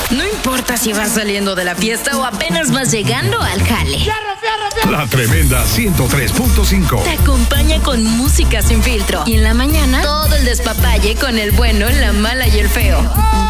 No importa si vas saliendo de la fiesta o apenas vas llegando al jale. La Tremenda 103.5 te acompaña con música sin filtro. Y en la mañana, todo el despapalle con el bueno, la mala y el feo.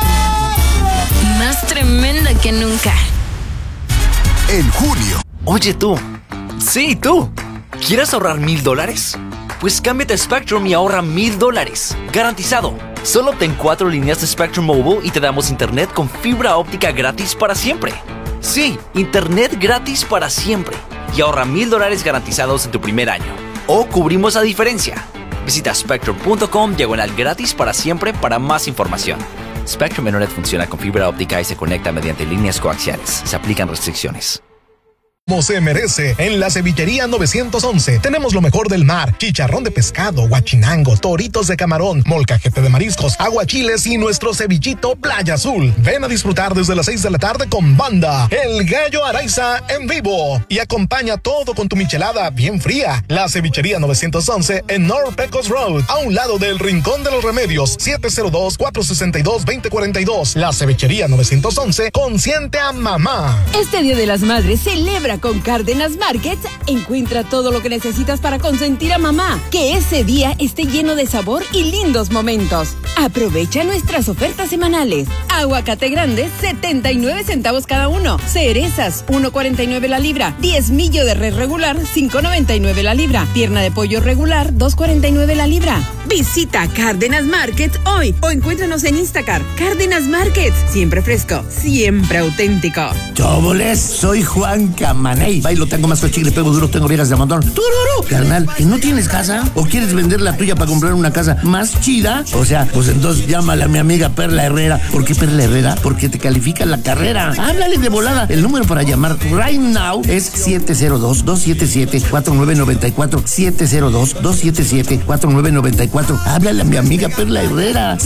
Más tremenda que nunca. En junio. Oye tú. Sí, tú. ¿Quieres ahorrar $1,000? Pues cámbiate a Spectrum y ahorra $1,000. Garantizado. Solo obtén 4 líneas de Spectrum Mobile y te damos internet con fibra óptica gratis para siempre. Sí, internet gratis para siempre. Y ahorra $1,000 garantizados en tu primer año. O cubrimos la diferencia. Visita spectrum.com/gratis para siempre para más información. Spectrum Internet funciona con fibra óptica y se conecta mediante líneas coaxiales. Se aplican restricciones. Como se merece, en la Cevichería 911 tenemos lo mejor del mar: chicharrón de pescado, guachinango, toritos de camarón, molcajete de mariscos, aguachiles y nuestro cevichito Playa Azul. Ven a disfrutar desde las 6 de la tarde con banda El Gallo Araiza en vivo y acompaña todo con tu michelada bien fría. La Cevichería 911 en North Pecos Road, a un lado del Rincón de los Remedios, 702-462-2042. La Cevichería 911 consiente a mamá. Este Día de las Madres celebra con Cárdenas Market. Encuentra todo lo que necesitas para consentir a mamá. Que ese día esté lleno de sabor y lindos momentos. Aprovecha nuestras ofertas semanales. Aguacate grande, 79 centavos cada uno. Cerezas, 1.49 la libra. 10 millo de res regular, 5.99 la libra. Pierna de pollo regular, 2.49 la libra. Visita Cárdenas Market hoy o encuéntranos en Instagram. Cárdenas Market, siempre fresco, siempre auténtico. ¡Choboles! Soy Juan Camaney. Bailo, tengo más cochile, pego duro, tengo viejas de montón. ¡Tururú! Carnal, ¿que no tienes casa? ¿O quieres vender la tuya para comprar una casa más chida? O sea, pues entonces llámale a mi amiga Perla Herrera. ¿Por qué Perla Herrera? Porque te califica la carrera. Háblale de volada. El número para llamar right now es 702-277-4994. 702-277-4994. Háblale a mi amiga Perla Herrera.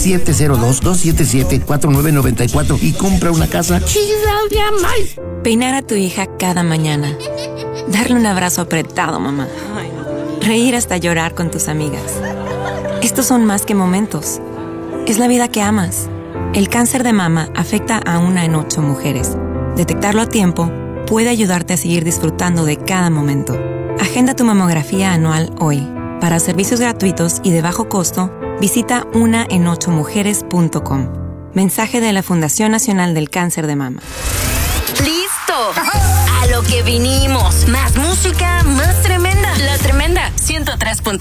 702-277-4994 y compra una casa chida de amar. Peinar a tu hija cada mañana. Darle un abrazo apretado, mamá. Reír hasta llorar con tus amigas. Estos son más que momentos. Es la vida que amas. El cáncer de mama afecta a 1 en 8 mujeres. Detectarlo a tiempo puede ayudarte a seguir disfrutando de cada momento. Agenda tu mamografía anual hoy. Para servicios gratuitos y de bajo costo, visita 1en8mujeres.com. Mensaje de la Fundación Nacional del Cáncer de Mama. ¡Listo! A lo que vinimos. Más música, más tremenda. La Tremenda 103.5.